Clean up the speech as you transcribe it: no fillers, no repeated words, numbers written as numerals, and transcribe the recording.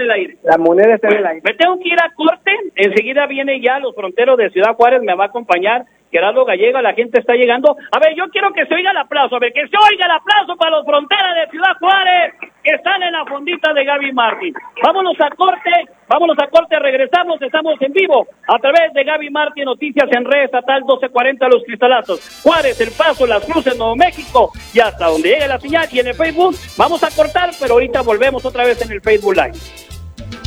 el aire. La moneda está en el aire. Me tengo que ir a corte, enseguida viene ya los fronteros de Ciudad Juárez, me va a acompañar Gerardo Gallego, la gente está llegando. A ver, yo quiero que se oiga el aplauso, a ver, que se oiga el aplauso para los fronteras de Ciudad Juárez, que están en la fondita de Gaby Martín. Vámonos a corte, regresamos, estamos en vivo a través de Gaby Martín, Noticias en Red Estatal 1240 Los Cristalazos. Juárez, El Paso, Las Cruces, Nuevo México, y hasta donde llegue la señal, y en el Facebook vamos a cortar, pero ahorita volvemos otra vez en el Facebook Live.